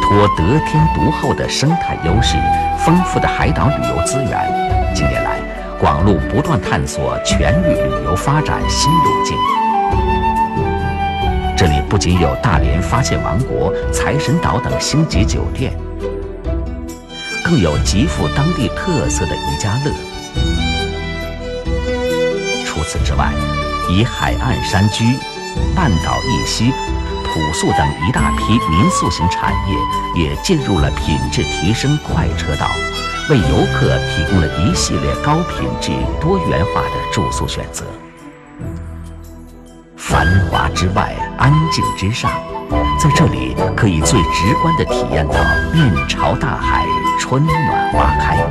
托得天独厚的生态优势、丰富的海岛旅游资源，近年来，广路不断探索全域旅游发展新路径。这里不仅有大连发现王国、财神岛等星级酒店，更有极富当地特色的渔家乐。除此之外，以海岸山居、半岛一溪、朴素等一大批民宿型产业也进入了品质提升快车道，为游客提供了一系列高品质、多元化的住宿选择。繁华之外，安静之上，在这里可以最直观地体验到面朝大海，春暖花开。